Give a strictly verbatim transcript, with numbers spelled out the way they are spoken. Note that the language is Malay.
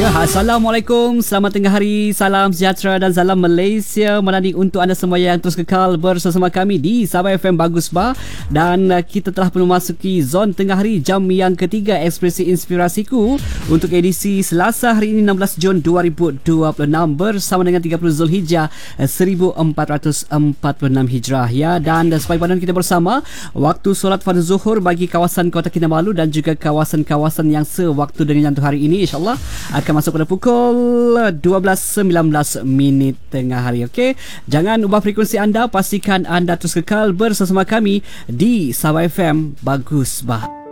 Ya, Assalamualaikum, selamat tengah hari, salam sejahtera dan salam Malaysia menanti untuk anda semua yang terus kekal bersama kami di Sabah F M Bagus Bar. Dan uh, kita telah memasuki zon tengah hari, jam yang ketiga Ekspresi Inspirasiku untuk edisi Selasa hari ini enam belas Jun dua ribu dua puluh enam bersama dengan tiga puluh Zulhijjah uh, seribu empat ratus empat puluh enam Hijrah ya. Dan uh, sebagai panduan kita bersama, waktu solat fardu zuhur bagi kawasan Kota Kinabalu dan juga kawasan-kawasan yang sewaktu dengan jantung hari ini insya-Allah akan masuk pada pukul dua belas sembilan belas minit tengah hari. Okey, jangan ubah frekuensi anda, pastikan anda terus kekal bersama kami di Sabah F M Bagus Bah.